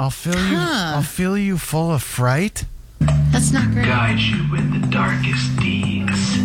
I'll fill you full of fright. That's not great. Guide you with the darkest deeds.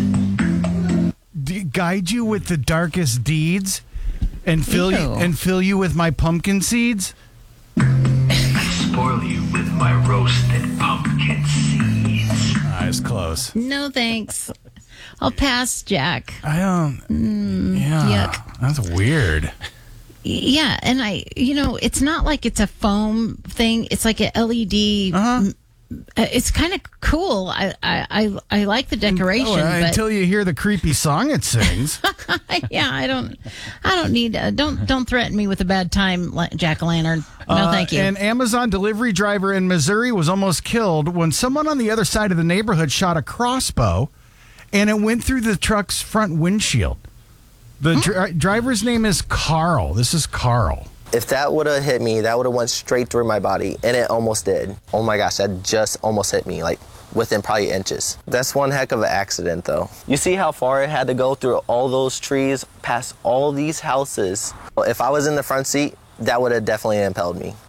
Guide you with the darkest deeds, and fill you with my pumpkin seeds. Spoil you with my roasted pumpkin seeds. It's close. No thanks. I'll pass, Jack. I don't. Yeah, yuck. That's weird. Yeah, and it's not like it's a foam thing. It's like an LED. It's kind of cool. I like the decoration. Until you hear the creepy song it sings. Yeah, I don't need. Don't threaten me with a bad time, Jack-o'-lantern. No, thank you. An Amazon delivery driver in Missouri was almost killed when someone on the other side of the neighborhood shot a crossbow, and it went through the truck's front windshield. The driver's name is Carl. This is Carl. If that would have hit me, that would have went straight through my body, and it almost did. Oh my gosh, that just almost hit me, like within probably inches. That's one heck of an accident, though. You see how far it had to go through all those trees, past all these houses. If I was in the front seat, that would have definitely impelled me.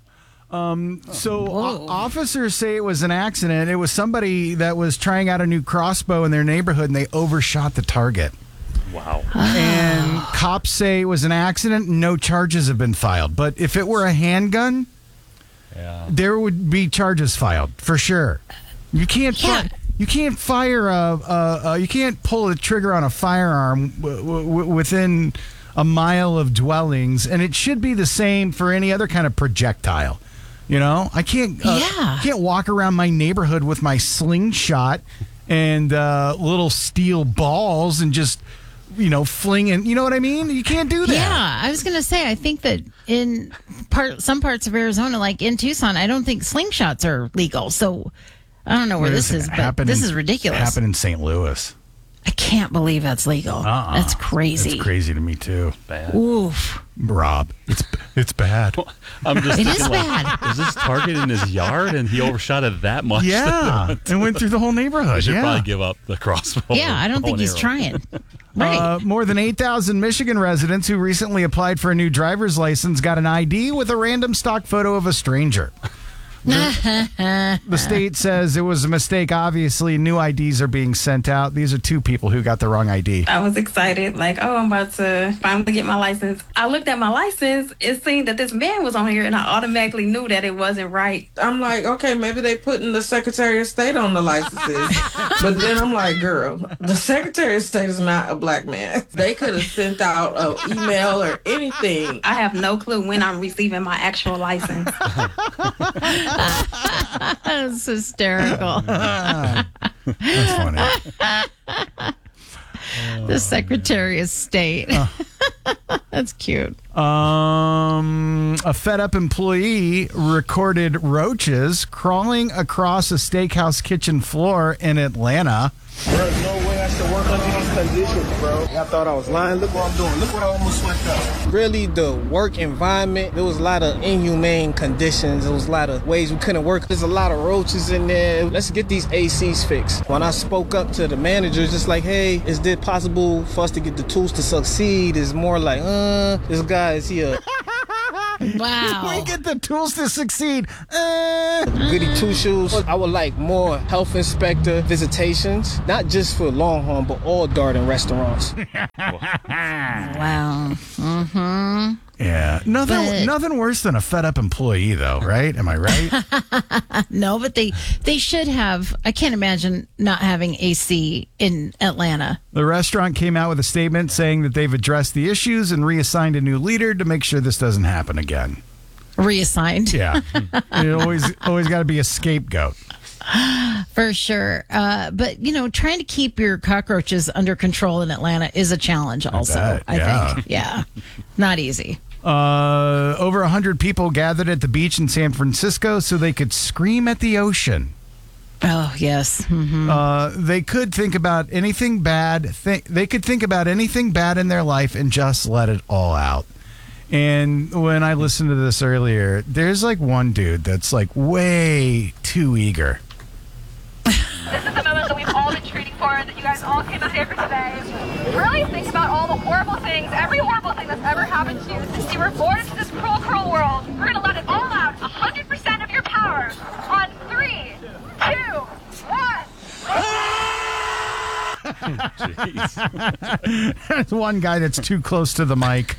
Officers say it was an accident. It was somebody that was trying out a new crossbow in their neighborhood, and they overshot the target. Wow. And cops say it was an accident. No charges have been filed. But if it were a handgun, there would be charges filed for sure. You can't you can't fire you can't pull the trigger on a firearm within a mile of dwellings, and it should be the same for any other kind of projectile. You know, I can't walk around my neighborhood with my slingshot and little steel balls and just flinging. You know what I mean? You can't do that. Yeah, I was going to say, I think that in some parts of Arizona, like in Tucson, I don't think slingshots are legal. So I don't know where this is, but this is ridiculous. It happened in St. Louis. I can't believe that's legal. That's crazy. It's crazy to me too. Bad. Oof. Rob, it's bad. I'm just It thinking, is bad. Is this Target in his yard and he overshot it that much? Yeah, and went through the whole neighborhood. I should probably give up the crossbow. Yeah, I don't think he's trying. Right. More than 8,000 Michigan residents who recently applied for a new driver's license got an ID with a random stock photo of a stranger. The state says it was a mistake. Obviously, new IDs are being sent out. These are two people who got the wrong ID. I was excited, like, I'm about to finally get my license. I looked at my license, it seemed that this man was on here, and I automatically knew that it wasn't right. I'm like, okay, maybe they putting the Secretary of State on the licenses. But then I'm like, girl, the Secretary of State is not a black man. They could have sent out an email or anything. I have no clue when I'm receiving my actual license. That's hysterical. That's funny. The Secretary of State. That's cute. A fed-up employee recorded roaches crawling across a steakhouse kitchen floor in Atlanta. There's no way I should work under these conditions, bro. I thought I was lying. Look what I'm doing. Look what I almost swept up. Really, the work environment, there was a lot of inhumane conditions. There was a lot of ways we couldn't work. There's a lot of roaches in there. Let's get these ACs fixed. When I spoke up to the managers, just like, hey, is it possible for us to get the tools to succeed? It's more like, this guy is here. Wow. We get the tools to succeed. Goody two shoes. I would like more health inspector visitations, not just for Longhorn, but all Darden restaurants. Wow. Mm-hmm. Yeah. Nothing worse than a fed-up employee, though, right? Am I right? No, but they should have. I can't imagine not having AC in Atlanta. The restaurant came out with a statement saying that they've addressed the issues and reassigned a new leader to make sure this doesn't happen again. Reassigned. Yeah. You always got to be a scapegoat. For sure. But, trying to keep your cockroaches under control in Atlanta is a challenge also, I think. Yeah. Not easy. Over 100 people gathered at the beach in San Francisco so they could scream at the ocean. Oh, yes. Mm-hmm. They could think about anything bad. They could think about anything bad in their life and just let it all out. And when I listened to this earlier, there's like one dude that's like way too eager. This is the moment that we've all been treating for, that you guys all came out here for today. Really think about all the horrible things, every horrible thing that's ever happened to you. Since you were born into this cruel, cruel world, we're going to let it all out, 100% of Jeez. There's one guy that's too close to the mic.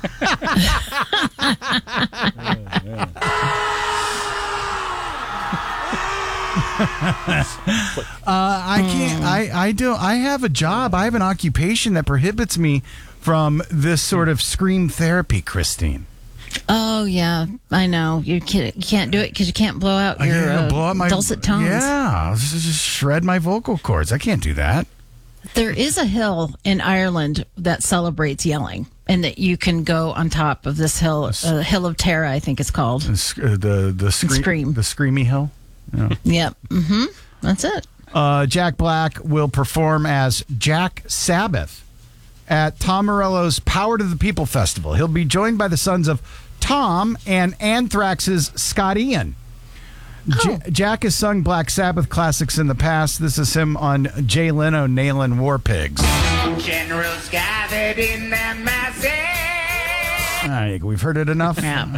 I can't. I have a job. I have an occupation that prohibits me from this sort of scream therapy, Christine. Oh yeah, I know. You can't do it because you can't blow out your dulcet tones. Yeah, just shred my vocal cords. I can't do that. There is a hill in Ireland that celebrates yelling, and that you can go on top of this hill, Hill of Tara, I think it's called. The scream, the screamy hill. Yeah. Yep. Mm-hmm. That's it. Jack Black will perform as Jack Sabbath at Tom Morello's Power to the People Festival. He'll be joined by the sons of Tom and Anthrax's Scott Ian. Jack has sung Black Sabbath classics in the past. This is him on Jay Leno nailin' War Pigs. Generals gathered in their masses. I think we've heard it enough. Yeah,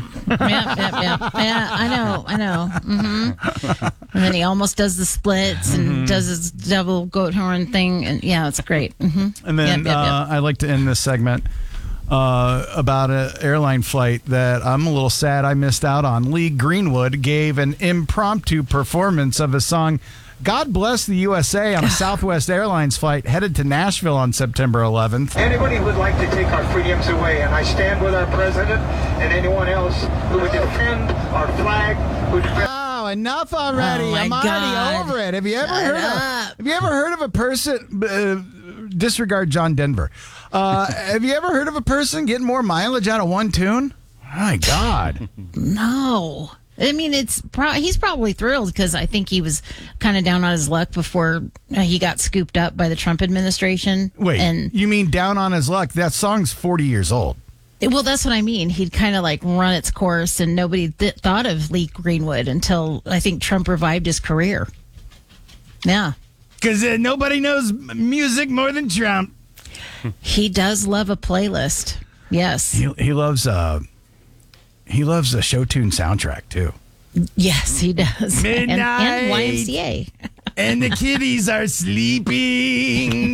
I know. Mm-hmm. And then he almost does the splits and does his double goat horn thing, and yeah, it's great. Mm-hmm. And then I like to end this segment about an airline flight that I'm a little sad I missed out on. Lee Greenwood gave an impromptu performance of his song God Bless the USA on a Southwest Airlines flight headed to Nashville on September 11th. Anybody who would like to take our freedoms away, and I stand with our president and anyone else who would defend our flag, who defend... Oh, enough already. Oh, my I'm already God. over it. Have you ever heard of a person... disregard John Denver. Have you ever heard of a person getting more mileage out of one tune? My God. No. I mean, he's probably thrilled because I think he was kind of down on his luck before he got scooped up by the Trump administration. Wait, and you mean down on his luck? That song's 40 years old. Well, that's what I mean. He'd kind of like run its course, and nobody thought of Lee Greenwood until I think Trump revived his career. Yeah. Because nobody knows music more than Trump. He does love a playlist. Yes. He loves a show tune soundtrack too. Yes, he does. Midnight and YMCA. And the kitties are sleeping.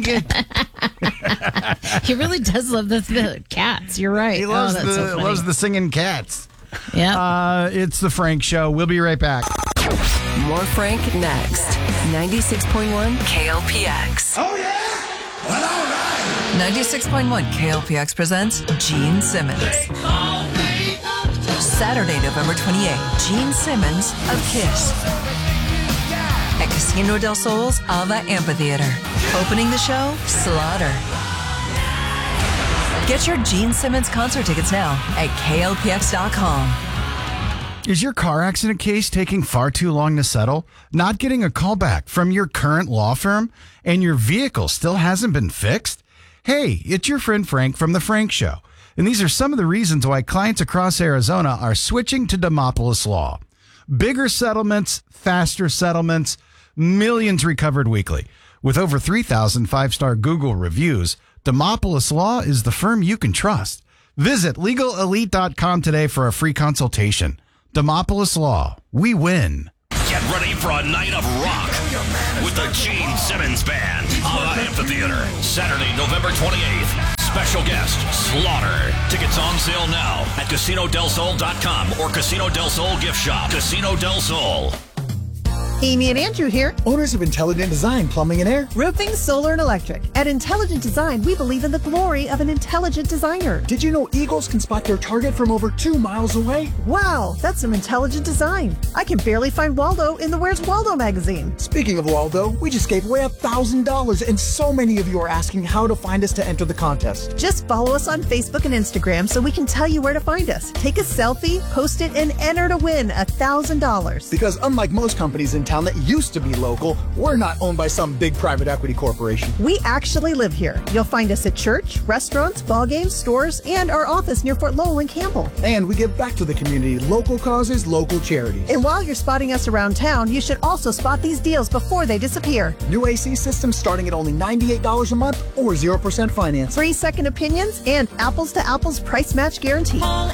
He really does love the cats. You're right. He loves loves the singing cats. Yeah. It's the Frank Show. We'll be right back. More Frank next. 96.1 KLPX. Oh, yeah? Well, all right. 96.1 KLPX presents Gene Simmons. Saturday, November 28th, Gene Simmons of KISS at Casino del Sol's Ava Amphitheater. Opening the show, Slaughter. Get your Gene Simmons concert tickets now at KLPX.com. Is your car accident case taking far too long to settle? Not getting a call back from your current law firm? And your vehicle still hasn't been fixed? Hey, it's your friend Frank from The Frank Show. And these are some of the reasons why clients across Arizona are switching to Demopolis Law. Bigger settlements, faster settlements, millions recovered weekly. With over 3,000 five-star Google reviews, Demopolis Law is the firm you can trust. Visit LegalElite.com today for a free consultation. Demopolis Law. We win. Get ready for a night of rock with the Gene Simmons Band. Ava Amphitheater, Saturday, November 28th. Special guest, Slaughter. Tickets on sale now at CasinoDelSol.com or Casino Del Sol gift shop. Casino Del Sol. Amy and Andrew here, owners of Intelligent Design Plumbing and Air. Roofing, solar, and electric. At Intelligent Design, we believe in the glory of an intelligent designer. Did you know eagles can spot their target from over 2 miles away? Wow, that's some intelligent design. I can barely find Waldo in the Where's Waldo magazine. Speaking of Waldo, we just gave away $1,000, and so many of you are asking how to find us to enter the contest. Just follow us on Facebook and Instagram so we can tell you where to find us. Take a selfie, post it, and enter to win $1,000. Because unlike most companies in town that used to be local, we're not owned by some big private equity corporation. We actually live here. You'll find us at church, restaurants, ball games, stores, and our office near Fort Lowell and Campbell. And we give back to the community, local causes, local charities. And while you're spotting us around town, you should also spot these deals before they disappear. New AC systems starting at only $98 a month or 0% finance. Free second opinions and apples to apples price match guarantee. Call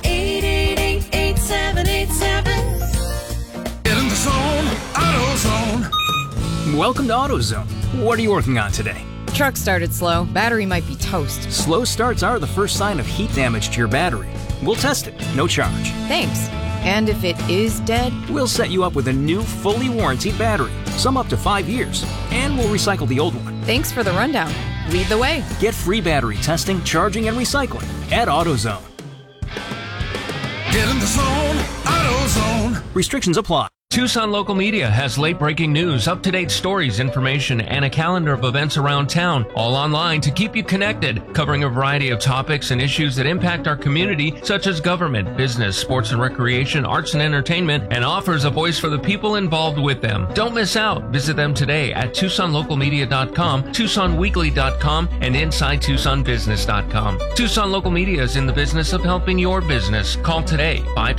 888-8787. Get in the zone, AutoZone. Welcome to AutoZone. What are you working on today? The truck started slow. Battery might be toast. Slow starts are the first sign of heat damage to your battery. We'll test it, no charge. Thanks. And if it is dead? We'll set you up with a new, fully warranted battery, some up to 5 years, and we'll recycle the old one. Thanks for the rundown. Lead the way. Get free battery testing, charging, and recycling at AutoZone. Get in the zone, AutoZone. Restrictions apply. Tucson Local Media has late-breaking news, up-to-date stories, information, and a calendar of events around town, all online to keep you connected, covering a variety of topics and issues that impact our community, such as government, business, sports and recreation, arts and entertainment, and offers a voice for the people involved with them. Don't miss out. Visit them today at TucsonLocalMedia.com, TucsonWeekly.com, and InsideTucsonBusiness.com. Tucson Local Media is in the business of helping your business. Call today,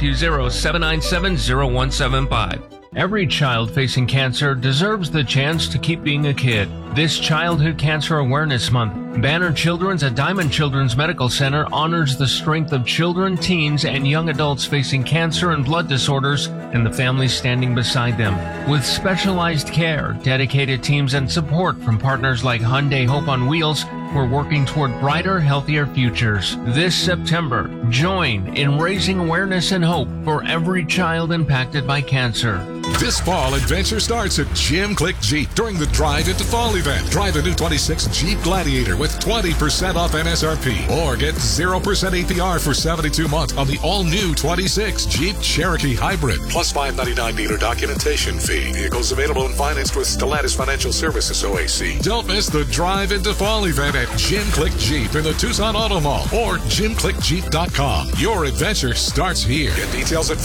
520-797-0175. Every child facing cancer deserves the chance to keep being a kid. This Childhood Cancer Awareness Month, Banner Children's at Diamond Children's Medical Center honors the strength of children, teens, and young adults facing cancer and blood disorders and the families standing beside them. With specialized care, dedicated teams, and support from partners like Hyundai Hope on Wheels, we're working toward brighter, healthier futures. This September, join in raising awareness and hope for every child impacted by cancer. This fall, adventure starts at Jim Click Jeep during the Drive Into Fall event. Drive the new 26 Jeep Gladiator with 20% off MSRP. Or get 0% APR for 72 months on the all-new 26 Jeep Cherokee Hybrid. Plus $5.99 dealer documentation fee. Vehicles available and financed with Stellantis Financial Services OAC. Don't miss the Drive Into Fall event at Jim Click Jeep in the Tucson Auto Mall or JimClickJeep.com. Your adventure starts here. Get details at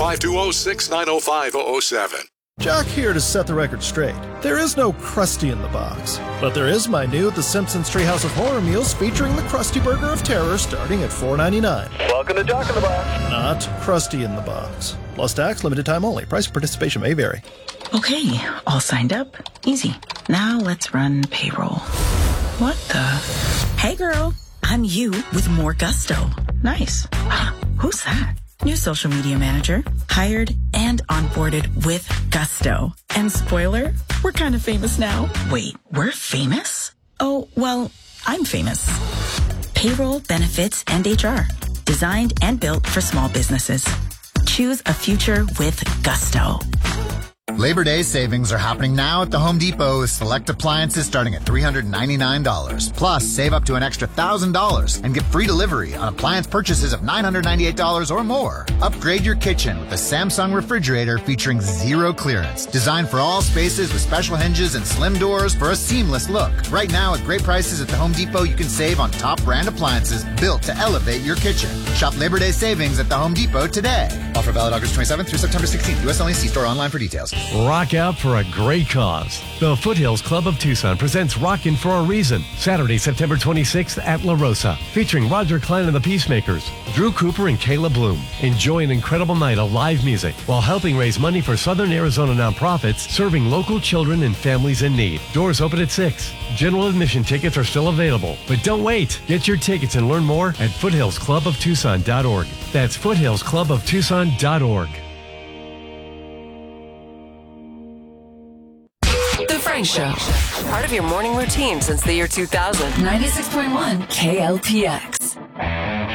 520-6905-007. Jock here to set the record straight. There is no Krusty in the box, but there is my new The Simpsons Treehouse of Horror meals featuring the Krusty Burger of Terror starting at $4.99. Welcome to Jock in the Box. Not Krusty in the box. Plus tax, limited time only. Price of participation may vary. Okay, all signed up. Easy. Now let's run payroll. What the? Hey girl, I'm you with more gusto. Nice. Who's that? New social media manager, hired and onboarded with gusto. And spoiler, we're kind of famous now. Wait, we're famous? Oh, well, I'm famous. Payroll, benefits, and HR. Designed and built for small businesses. Choose a future with gusto. Labor Day savings are happening now at the Home Depot with select appliances starting at $399. Plus, save up to an extra $1,000 and get free delivery on appliance purchases of $998 or more. Upgrade your kitchen with a Samsung refrigerator featuring zero clearance. Designed for all spaces with special hinges and slim doors for a seamless look. Right now, at great prices at the Home Depot, you can save on top brand appliances built to elevate your kitchen. Shop Labor Day savings at the Home Depot today. Offer valid August 27th through September 16th. U.S. only. See store online for details. Rock out for a great cause. The Foothills Club of Tucson presents Rockin' for a Reason, Saturday, September 26th at La Rosa, featuring Roger Klein and the Peacemakers, Drew Cooper and Kayla Bloom. Enjoy an incredible night of live music while helping raise money for Southern Arizona nonprofits serving local children and families in need. Doors open at 6. General admission tickets are still available, but don't wait. Get your tickets and learn more at foothillscluboftucson.org. That's foothillscluboftucson.org. The Frank Show. Part of your morning routine since the year 2000. 96.1 KLPX.